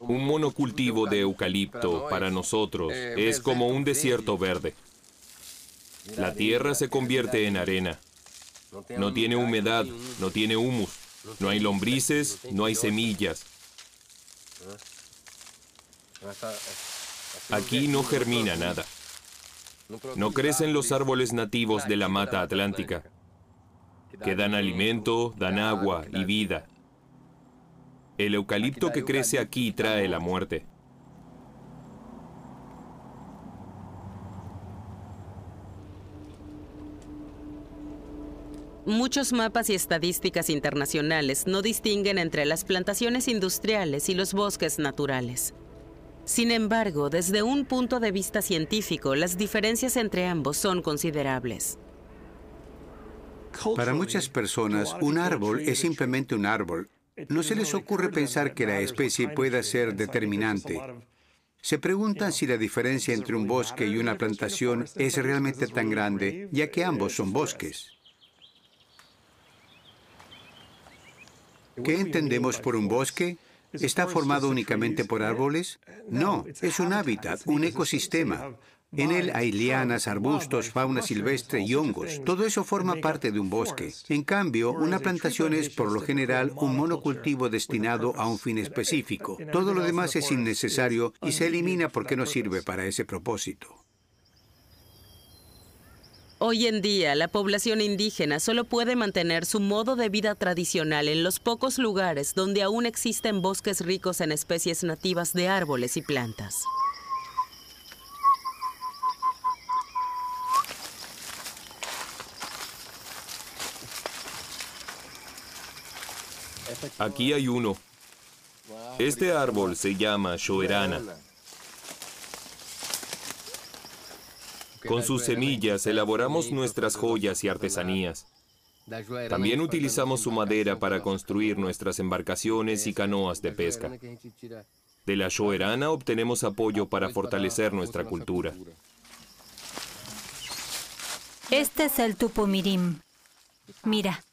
Un monocultivo de eucalipto para nosotros es como un desierto verde. La tierra se convierte en arena. No tiene humedad, no tiene humus, no hay lombrices, no hay semillas. Aquí no germina nada. No crecen los árboles nativos de la mata atlántica, que dan alimento, dan agua y vida. El eucalipto que crece aquí trae la muerte. Muchos mapas y estadísticas internacionales no distinguen entre las plantaciones industriales y los bosques naturales. Sin embargo, desde un punto de vista científico, las diferencias entre ambos son considerables. Para muchas personas, un árbol es simplemente un árbol. No se les ocurre pensar que la especie pueda ser determinante. Se preguntan si la diferencia entre un bosque y una plantación es realmente tan grande, ya que ambos son bosques. ¿Qué entendemos por un bosque? ¿Está formado únicamente por árboles? No, es un hábitat, un ecosistema. En él hay lianas, arbustos, fauna silvestre y hongos. Todo eso forma parte de un bosque. En cambio, una plantación es, por lo general, un monocultivo destinado a un fin específico. Todo lo demás es innecesario y se elimina porque no sirve para ese propósito. Hoy en día, la población indígena solo puede mantener su modo de vida tradicional en los pocos lugares donde aún existen bosques ricos en especies nativas de árboles y plantas. Aquí hay uno. Este árbol se llama shoerana. Con sus semillas elaboramos nuestras joyas y artesanías. También utilizamos su madera para construir nuestras embarcaciones y canoas de pesca. De la shoerana obtenemos apoyo para fortalecer nuestra cultura. Este es el tupumirim. Mira.